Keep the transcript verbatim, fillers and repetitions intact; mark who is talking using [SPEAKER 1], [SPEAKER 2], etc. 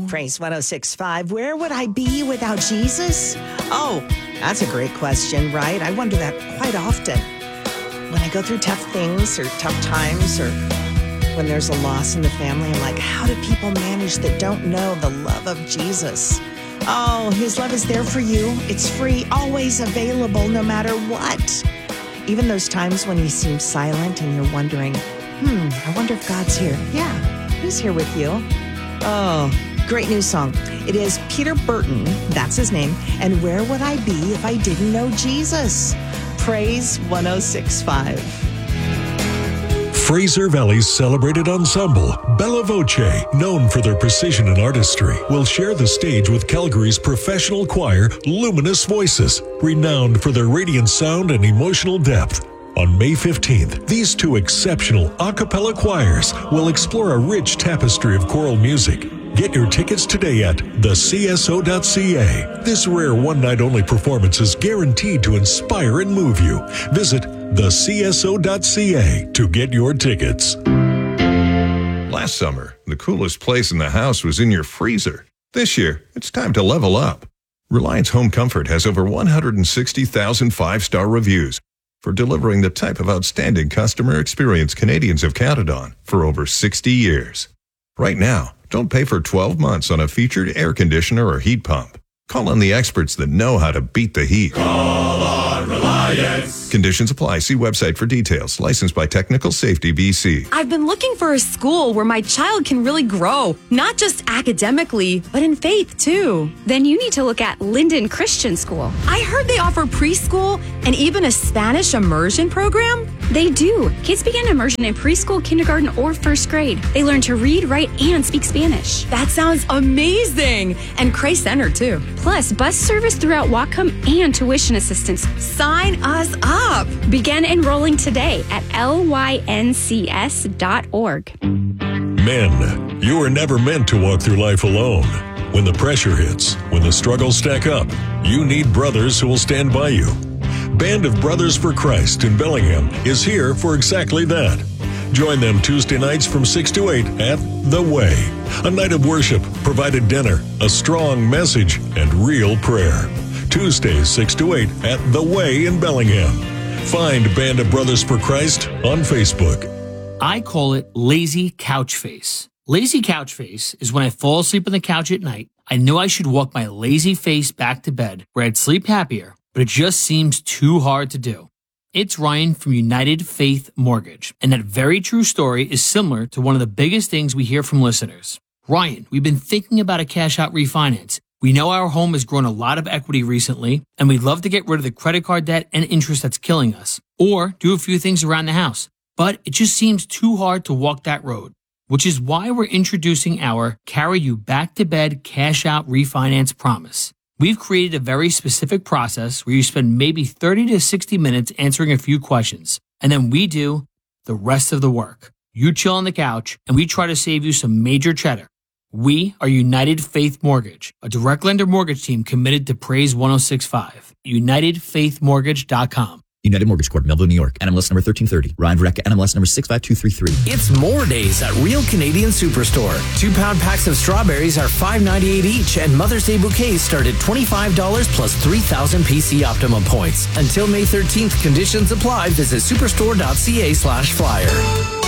[SPEAKER 1] Praise one oh six point five. Where would I be without Jesus? Oh, that's a great question, right? I wonder that quite often. When I go through tough things or tough times or when there's a loss in the family, I'm like, how do people manage that don't know the love of Jesus? Oh, his love is there for you. It's free, always available, no matter what. Even those times when he seems silent and you're wondering, hmm, I wonder if God's here. Yeah, he's here with you. Oh, great new song. It is Peter Burton, that's his name, and Where Would I Be If I Didn't Know Jesus? Praise one oh six point five.
[SPEAKER 2] Fraser Valley's celebrated ensemble, Bella Voce, known for their precision and artistry, will share the stage with Calgary's professional choir, Luminous Voices, renowned for their radiant sound and emotional depth. On May fifteenth, these two exceptional a cappella choirs will explore a rich tapestry of choral music. Get your tickets today at the c s o dot c a. This rare one-night-only performance is guaranteed to inspire and move you. Visit the c s o dot c a to get your tickets.
[SPEAKER 3] Last summer, the coolest place in the house was in your freezer. This year, it's time to level up. Reliance Home Comfort has over one hundred sixty thousand five-star reviews for delivering the type of outstanding customer experience Canadians have counted on for over sixty years. Right now, don't pay for twelve months on a featured air conditioner or heat pump. Call on the experts that know how to beat the heat.
[SPEAKER 4] Call on Reliance.
[SPEAKER 3] Conditions apply. See website for details. Licensed by Technical Safety B C.
[SPEAKER 5] I've been looking for a school where my child can really grow, not just academically, but in faith too.
[SPEAKER 6] Then you need to look at Linden Christian School.
[SPEAKER 5] I heard they offer preschool and even a Spanish immersion program.
[SPEAKER 6] They do. Kids begin immersion in preschool, kindergarten, or first grade. They learn to read, write, and speak Spanish.
[SPEAKER 5] That sounds amazing. And Christ Center too.
[SPEAKER 6] Plus, bus service throughout Whatcom and tuition assistance.
[SPEAKER 5] Sign us up.
[SPEAKER 6] Begin enrolling today at L Y N C S dot org.
[SPEAKER 2] Men, you were never meant to walk through life alone. When the pressure hits, when the struggles stack up, you need brothers who will stand by you. Band of Brothers for Christ in Bellingham is here for exactly that. Join them Tuesday nights from six to eight at The Way. A night of worship, provided dinner, a strong message, and real prayer. Tuesdays six to eight at The Way in Bellingham. Find Band of Brothers for Christ on Facebook.
[SPEAKER 7] I call it lazy couch face. Lazy couch face is when I fall asleep on the couch at night. I know I should walk my lazy face back to bed where I'd sleep happier, but it just seems too hard to do. It's Ryan from United Faith Mortgage, and that very true story is similar to one of the biggest things we hear from listeners. Ryan, we've been thinking about a cash-out refinance. We know our home has grown a lot of equity recently, and we'd love to get rid of the credit card debt and interest that's killing us, or do a few things around the house. But it just seems too hard to walk that road, which is why we're introducing our Carry You Back to Bed Cash-Out Refinance Promise. We've created a very specific process where you spend maybe thirty to sixty minutes answering a few questions, and then we do the rest of the work. You chill on the couch, and we try to save you some major cheddar. We are United Faith Mortgage, a direct lender mortgage team committed to Praise one oh six point five. United Faith Mortgage dot com.
[SPEAKER 8] United Mortgage Corp, Melville, New York. N M L S number thirteen thirty. Ryan Verrecka, N M L S number six five two three three.
[SPEAKER 9] It's more days at Real Canadian Superstore. Two-pound packs of strawberries are five ninety-eight each, and Mother's Day bouquets start at twenty-five dollars plus three thousand P C Optimum points. Until May thirteenth, conditions apply. Visit superstore dot c a slash flyer.